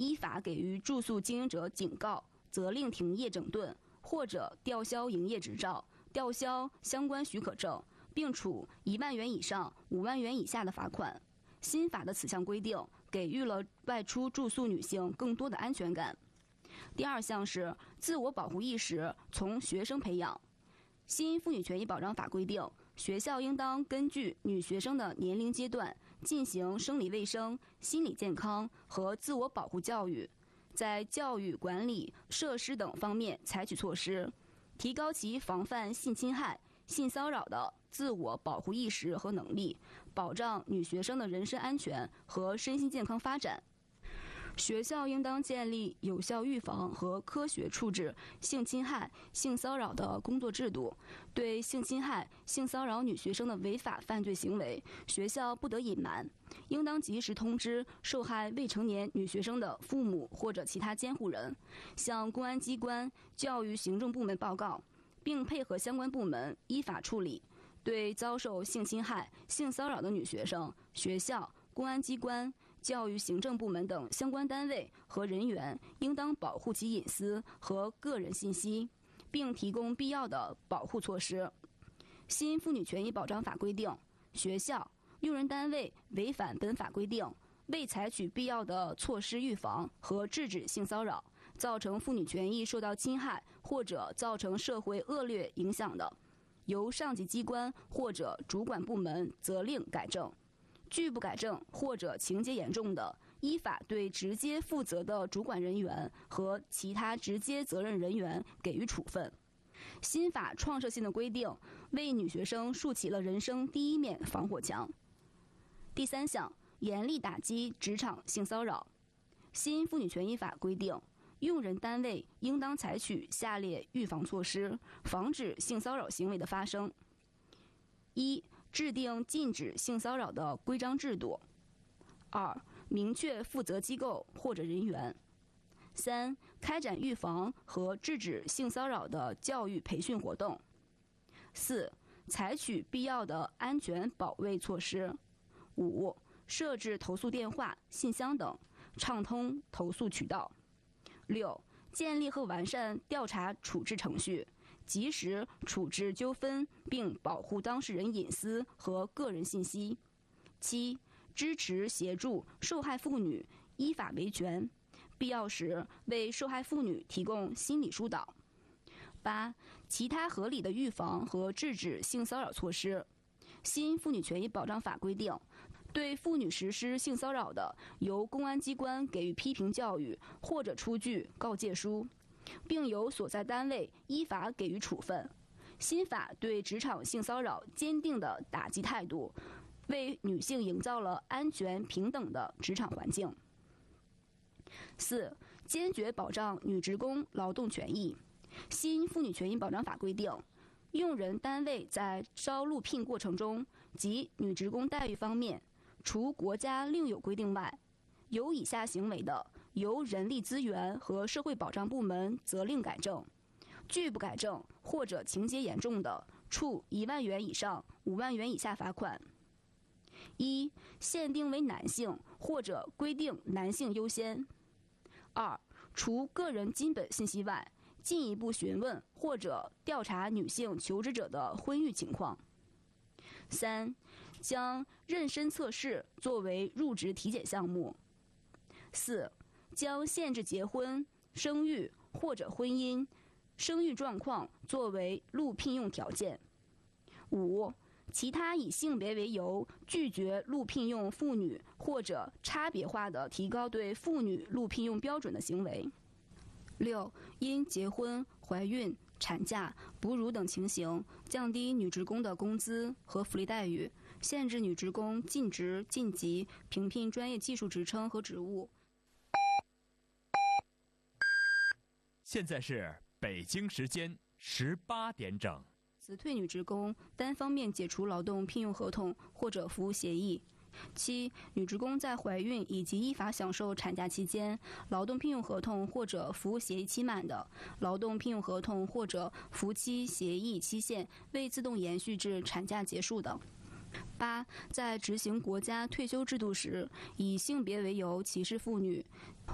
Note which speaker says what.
Speaker 1: 依法给予住宿经营者警告、责令停业整顿，或者吊销营业执照、吊销相关许可证，并处1万元以上5万元以下的罚款。新法的此项规定给予了外出住宿女性更多的安全感。第二项是自我保护意识从学生培养。新妇女权益保障法规定，学校应当根据女学生的年龄阶段进行生理卫生、心理健康和自我保护教育，在教育、管理、设施等方面采取措施，提高其防范性侵害、性骚扰的自我保护意识和能力，保障女学生的人身安全和身心健康发展。学校应当建立有效预防和科学处置性侵害、性骚扰的工作制度。对性侵害、性骚扰女学生的违法犯罪行为，学校不得隐瞒，应当及时通知受害未成年女学生的父母或者其他监护人，向公安机关、教育行政部门报告，并配合相关部门依法处理。对遭受性侵害、性骚扰的女学生，学校、公安机关、教育行政部门等相关单位和人员应当保护其隐私和个人信息，并提供必要的保护措施。新妇女权益保障法规定，学校、用人单位违反本法规定，未采取必要的措施预防和制止性骚扰，造成妇女权益受到侵害或者造成社会恶劣影响的，由上级机关或者主管部门责令改正。拒不改正或者情节严重的，依法对直接负责的主管人员和其他直接责任人员给予处分。新法创设性的规定，为女学生竖起了人生第一面防火墙。第三项，严厉打击职场性骚扰。新妇女权益法规定，用人单位应当采取下列预防措施，防止性骚扰行为的发生：一、制定禁止性骚扰的规章制度；二、明确负责机构或者人员；三、开展预防和制止性骚扰的教育培训活动；四、采取必要的安全保卫措施；五、设置投诉电话、信箱等，畅通投诉渠道；六、建立和完善调查处置程序，及时处置纠纷，并保护当事人隐私和个人信息。七、支持协助受害妇女依法维权，必要时为受害妇女提供心理疏导。八、其他合理的预防和制止性骚扰措施。新妇女权益保障法规定，对妇女实施性骚扰的，由公安机关给予批评教育或者出具告诫书，并由所在单位依法给予处分。新法对职场性骚扰坚定的打击态度，为女性营造了安全平等的职场环境。四、坚决保障女职工劳动权益。新妇女权益保障法规定，用人单位在招录聘过程中及女职工待遇方面，除国家另有规定外，有以下行为的，由人力资源和社会保障部门责令改正；拒不改正或者情节严重的，处1万元以上5万元以下罚款。一、限定为男性或者规定男性优先；二、除个人基本信息外，进一步询问或者调查女性求职者的婚育情况；三、将妊娠测试作为入职体检项目；四、将限制结婚、生育或者婚姻、生育状况作为录聘用条件；五、其他以性别为由拒绝录聘用妇女或者差别化的提高对妇女录聘用标准的行为；六、因结婚、怀孕、产假、哺乳等情形，降低女职工的工资和福利待遇，限制女职工晋职、晋级、评聘专业技术职称和职务。
Speaker 2: 现在是北京时间18点整。
Speaker 1: 辞退女职工单方面解除劳动聘用合同或者服务协议。七、女职工在怀孕以及依法享受产假期间，劳动聘用合同或者服务协议期满的，劳动聘用合同或者服期协议期限未自动延续至产假结束的。八、在执行国家退休制度时，以性别为由歧视妇女